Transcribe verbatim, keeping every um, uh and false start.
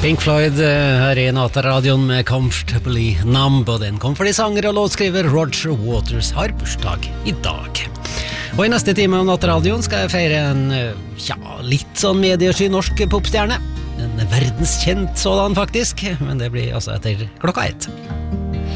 Pink Floyd her i Nataradion med Comfortably Numb, og den kom fordi sanger og låtskriver Roger Waters har bursdag i dag. Og i neste time av Nataradion skal jeg feire en, ja, litt sånn mediesky norsk popstjerne. En verdenskjent sådan faktisk, men det blir altså etter klokka ett.